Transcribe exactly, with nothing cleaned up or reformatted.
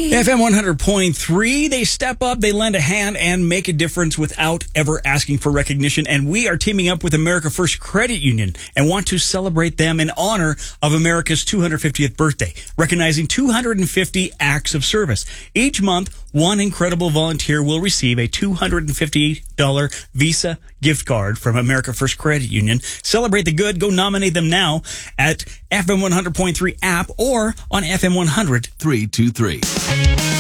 F M one hundred point three, they step up, they lend a hand, and make a difference without ever asking for recognition. And we are teaming up with America First Credit Union and want to celebrate them in honor of America's two hundred fiftieth birthday, recognizing two hundred fifty acts of service. Each month, one incredible volunteer will receive a two hundred fifty dollars Visa gift card from America First Credit Union. Celebrate the good. Go nominate them now at F M one hundred point three app or on F M one hundred three two three.